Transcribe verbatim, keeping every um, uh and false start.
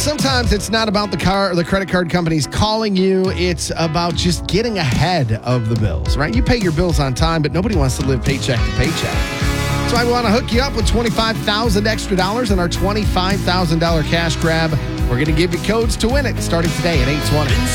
Sometimes it's not about the car or the credit card companies calling you. It's about just getting ahead of the bills, right? You pay your bills on time, but nobody wants to live paycheck to paycheck. That's why we want to hook you up with twenty-five thousand extra dollars in our twenty-five thousand dollars cash grab. We're going to give you codes to win it starting today at eight twenty.